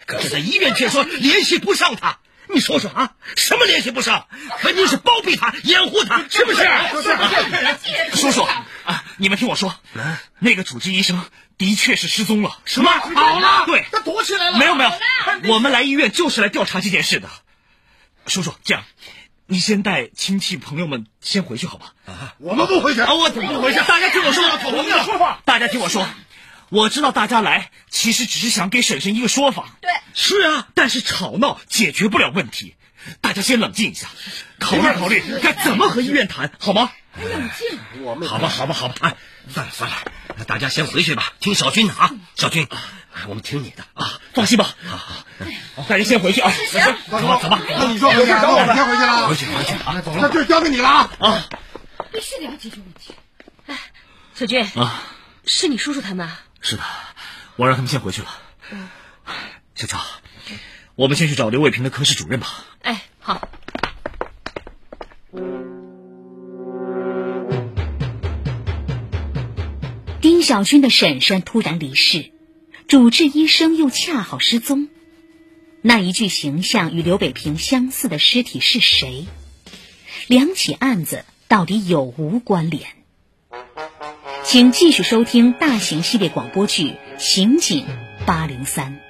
可是在医院却说联系不上他。你说说啊，什么联系不上？肯定是包庇他、掩护他，是不是？ 叔叔啊，你们听我说，那个主治医生的确是失踪了。 什么？ 好了， 对， 他躲起来了。 没有，我们来医院就是来调查这件事的。叔叔，这样，你先带亲戚朋友们先回去好吧？ 我们不回去。 我怎么不回去？大家听我说， 我们要说话。 大家听我说，我知道大家来其实只是想给婶婶一个说法。 对， 是啊， 但是吵闹解决不了问题，大家先冷静一下，考虑该怎么和医院谈，好吗？ 冷静。 好吧，哎，算了，大家先回去吧，听小军的啊，小军，我们听你的啊， 放心吧。好，大家先回去啊。 走吧。 那你说回去找我们先回去了？ 回去啊，走那就交给你了啊。 必须得要解决问题。哎，小军啊， 是你叔叔他们啊？ 是的，我让他们先回去了。小赵，我们先去找刘卫平的科室主任吧。 哎，好。 丁小军的婶婶突然离世，主治医生又恰好失踪，那一具形象与刘北平相似的尸体是谁？两起案子到底有无关联？请继续收听大型系列广播剧《刑警803》。